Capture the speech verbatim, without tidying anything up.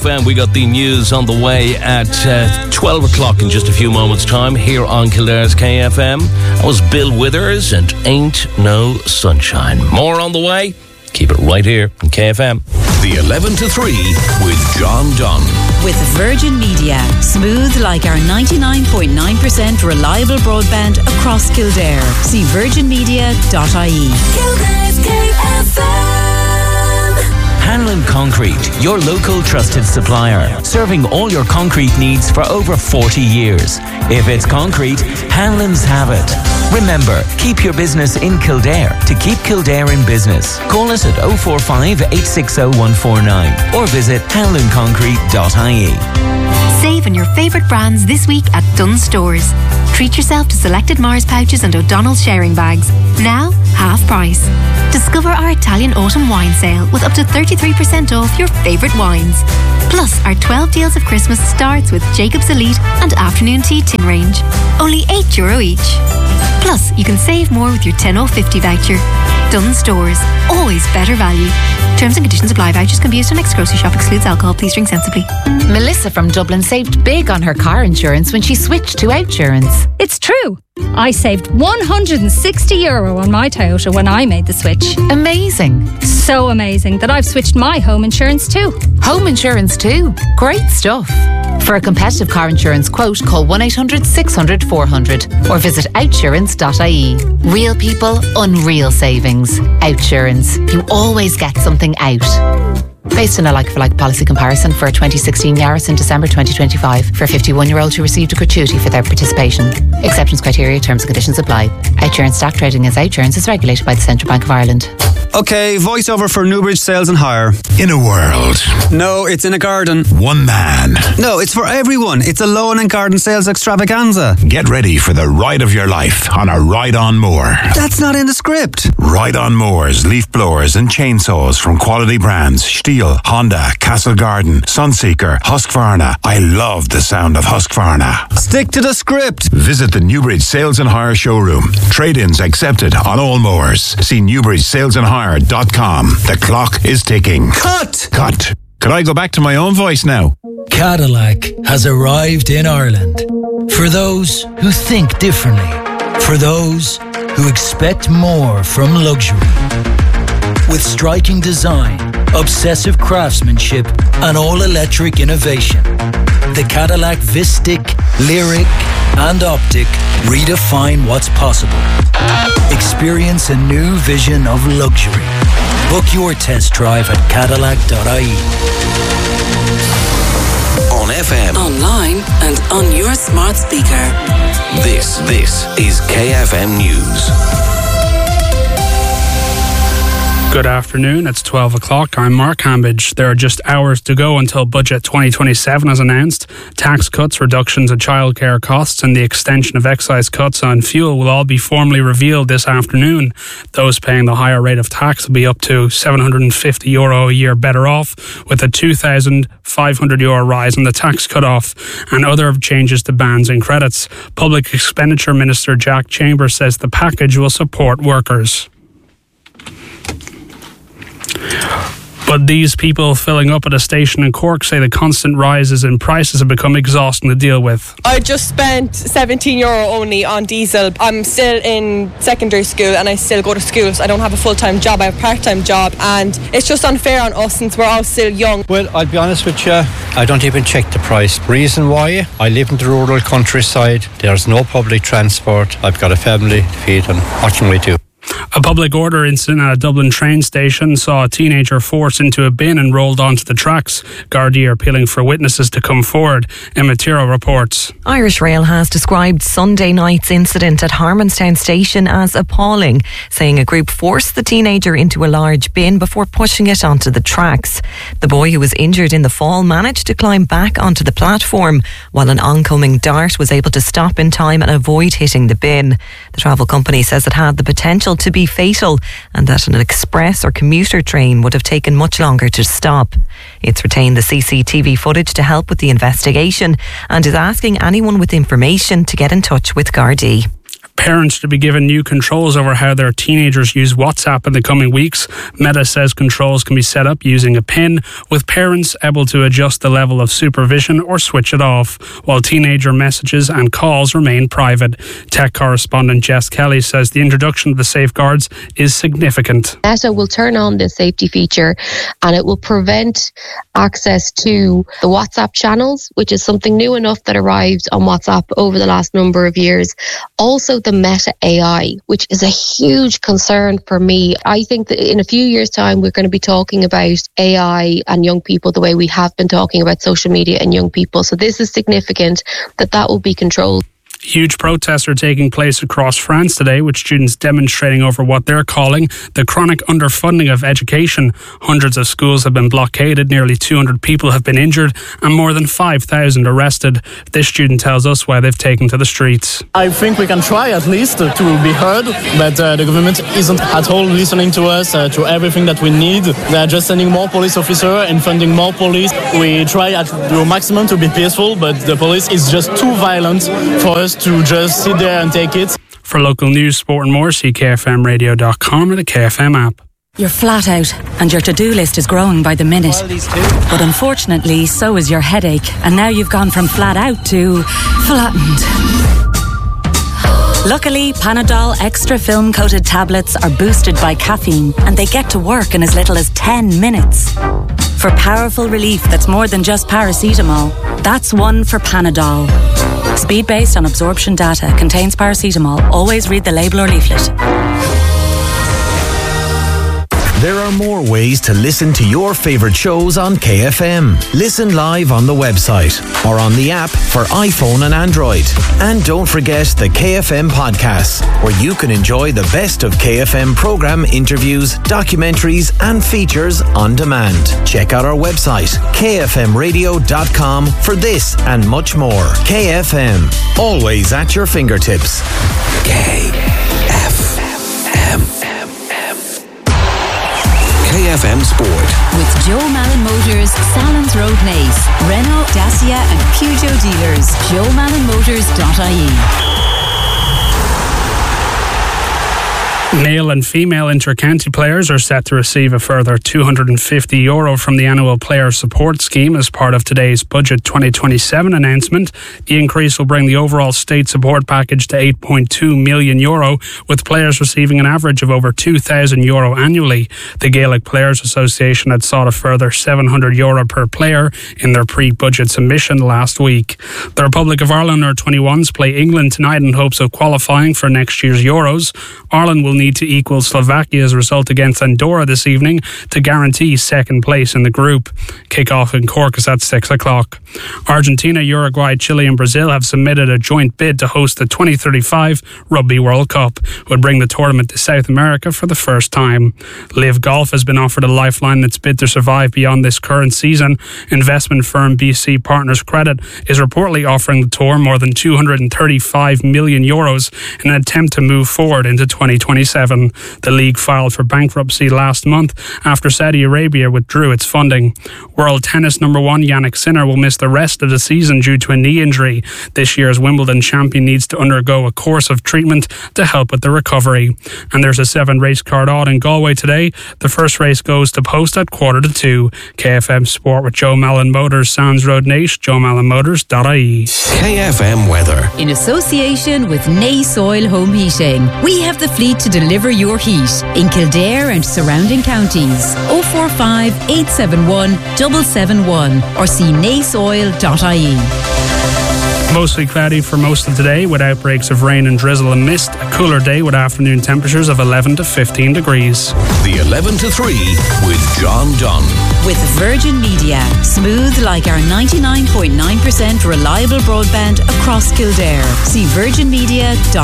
And we got the news on the way at uh, twelve o'clock in just a few moments' time here on Kildare's K F M. That was Bill Withers and Ain't No Sunshine. More on the way. Keep it right here on K F M. The eleven to three with John Dunn. With Virgin Media. Smooth like our ninety-nine point nine percent reliable broadband across Kildare. See virgin media dot I E. Kildare's K F M. Hanlon Concrete, your local trusted supplier, serving all your concrete needs for over forty years. If it's concrete, Hanlon's have it. Remember, keep your business in Kildare to keep Kildare in business. Call us at oh four five, eight six oh, one four nine or visit hanlon concrete dot I E. Save on your favourite brands this week at Dunnes Stores. Treat yourself to selected Mars pouches and O'Donnell's sharing bags. Now, half price. Discover our Italian autumn wine sale with up to thirty-three percent off your favourite wines. Plus, our twelve deals of Christmas starts with Jacob's Elite and Afternoon Tea tin range. Only eight euro each. Plus, you can save more with your ten oh fifty voucher. Dunnes Stores. Always better value. Terms and conditions apply. Vouchers can be used on next grocery shop. Excludes alcohol. Please drink sensibly. Melissa from Dublin saved big on her car insurance when she switched to Outsurance. It's true. I saved one hundred sixty euro on my Toyota when I made the switch. Amazing. So amazing that I've switched my home insurance too. Home insurance too. Great stuff. For a competitive car insurance quote, call one eight hundred, six hundred, four hundred or visit outsurance dot I E. Real people, unreal savings. Outsurance. You always get something out. Based on a like-for-like policy comparison for a twenty sixteen Yaris in December twenty twenty-five for fifty-one-year-olds who received a gratuity for their participation. Exceptions, criteria, terms and conditions apply. Outsurance stock trading as Outsurance is regulated by the Central Bank of Ireland. Okay, voiceover for Newbridge Sales and Hire. In a world. No, it's in a garden. One man. No, it's for everyone. It's a lawn and garden sales extravaganza. Get ready for the ride of your life on a ride-on mower. That's not in the script. Ride-on mowers, leaf blowers and chainsaws from quality brands Stihl, Honda, Castle Garden, Sunseeker, Husqvarna. I love the sound of Husqvarna. Stick to the script. Visit the Newbridge Sales and Hire showroom. Trade-ins accepted on all mowers. See newbridge sales and hire dot com. The clock is ticking. Cut! Cut. Could I go back to my own voice now? Cadillac has arrived in Ireland. For those who think differently. For those who expect more from luxury. With striking design, obsessive craftsmanship, and all-electric innovation, the Cadillac Vistic, Lyric, and Optic redefine what's possible. Experience a new vision of luxury. Book your test drive at cadillac dot I E. On F M. Online and on your smart speaker. This, this is K F M News. Good afternoon, it's twelve o'clock. I'm Mark Hambidge. There are just hours to go until Budget twenty twenty-seven as announced. Tax cuts, reductions of childcare costs and the extension of excise cuts on fuel will all be formally revealed this afternoon. Those paying the higher rate of tax will be up to seven hundred fifty euro a year better off, with a two thousand five hundred euro rise in the tax cut-off and other changes to bans and credits. Public Expenditure Minister Jack Chambers says the package will support workers. But these people filling up at a station in Cork say the constant rises in prices have become exhausting to deal with. I just spent seventeen euro only on diesel. I'm still in secondary school and I still go to school, so I don't have a full-time job. I have a part-time job, and it's just unfair on us since we're all still young. Well, I'll be honest with you, I don't even check the price. Reason why? I live in the rural countryside. There's no public transport. I've got a family to feed, and what can we do? A public order incident at a Dublin train station saw a teenager forced into a bin and rolled onto the tracks. Gardaí are appealing for witnesses to come forward. Emma Tiro reports. Irish Rail has described Sunday night's incident at Harmonstown station as appalling, saying a group forced the teenager into a large bin before pushing it onto the tracks. The boy, who was injured in the fall, managed to climb back onto the platform, while an oncoming dart was able to stop in time and avoid hitting the bin. The travel company says it had the potential to be fatal and that an express or commuter train would have taken much longer to stop. It's retained the C C T V footage to help with the investigation and is asking anyone with information to get in touch with Gardaí. Parents to be given new controls over how their teenagers use WhatsApp in the coming weeks. Meta says controls can be set up using a PIN, with parents able to adjust the level of supervision or switch it off, while teenager messages and calls remain private. Tech correspondent Jess Kelly says the introduction of the safeguards is significant. Meta will turn on this safety feature and it will prevent access to the WhatsApp channels, which is something new enough that arrived on WhatsApp over the last number of years. Also the Meta A I, which is a huge concern for me. I think that in a few years' time, we're going to be talking about A I and young people the way we have been talking about social media and young people. So this is significant that that will be controlled. Huge protests are taking place across France today, with students demonstrating over what they're calling the chronic underfunding of education. Hundreds of schools have been blockaded, nearly two hundred people have been injured, and more than five thousand arrested. This student tells us why they've taken to the streets. I think we can try at least to be heard, but uh, the government isn't at all listening to us, uh, to everything that we need. They're just sending more police officers and funding more police. We try at the maximum to be peaceful, but the police is just too violent for us to just sit there and take it. For local news, sport and more, see K F M radio dot com or the K F M app. You're flat out and your to-do list is growing by the minute. But unfortunately, so is your headache. And now you've gone from flat out to flattened. Luckily, Panadol Extra Film Coated tablets are boosted by caffeine and they get to work in as little as ten minutes. For powerful relief that's more than just paracetamol, that's one for Panadol. Speed based on absorption data, contains paracetamol. Always read the label or leaflet. There are more ways to listen to your favourite shows on K F M. Listen live on the website or on the app for iPhone and Android. And don't forget the K F M podcasts, where you can enjoy the best of K F M programme interviews, documentaries and features on demand. Check out our website, K F M radio dot com, for this and much more. K F M, always at your fingertips. K F M. K F M Sport. With Joe Malin Motors, Salons Road Nace, Renault, Dacia and Peugeot dealers. joe malin motors dot I E. Male and female inter-county players are set to receive a further two hundred fifty euro from the annual player support scheme as part of today's Budget twenty twenty-seven announcement. The increase will bring the overall state support package to eight point two million euro, with players receiving an average of over two thousand euro annually. The Gaelic Players Association had sought a further seven hundred euro per player in their pre-budget submission last week. The Republic of Ireland under twenty-ones play England tonight in hopes of qualifying for next year's Euros. Ireland will need to equal Slovakia's result against Andorra this evening to guarantee second place in the group. Kick-off in Cork is at six o'clock. Argentina, Uruguay, Chile and Brazil have submitted a joint bid to host the twenty thirty-five Rugby World Cup, which would bring the tournament to South America for the first time. Live Golf has been offered a lifeline in its bid to survive beyond this current season. Investment firm B C Partners Credit is reportedly offering the tour more than two hundred thirty-five million euros in an attempt to move forward into twenty twenty-seven. The league filed for bankruptcy last month after Saudi Arabia withdrew its funding. World tennis number one Jannik Sinner will miss the rest of the season due to a knee injury. This year's Wimbledon champion needs to undergo a course of treatment to help with the recovery. And there's a seven race card odd in Galway today. The first race goes to post at quarter to two. K F M Sport with Joe Malin Motors, Sands Road Nace, joe malin motors dot I E. K F M weather. In association with Nace Oil Home Heating, we have the fleet to deliver your heat in Kildare and surrounding counties. oh four five, eight seven one, seven seven one or see nace oil dot I E. Mostly cloudy for most of today with outbreaks of rain and drizzle and mist. A cooler day with afternoon temperatures of eleven to fifteen degrees. The eleven to three with John Dunn. With Virgin Media, smooth like our ninety-nine point nine percent reliable broadband across Kildare. See virgin media dot I E.